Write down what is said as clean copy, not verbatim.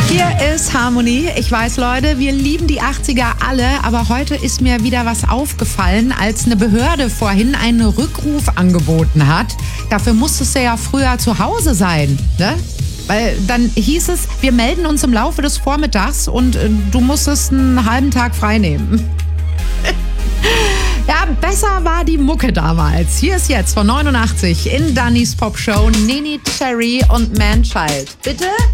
Hier ist Harmony. Ich weiß, Leute, wir lieben die 80er alle, aber heute ist mir wieder was aufgefallen, als eine Behörde vorhin einen Rückruf angeboten hat. Dafür musstest du ja früher zu Hause sein, ne? Weil dann hieß es, wir melden uns im Laufe des Vormittags und du musstest einen halben Tag frei nehmen. Ja, besser war die Mucke damals. Hier ist jetzt von 89 in Dannys Popshow Nene Cherry und Manchild. Bitte?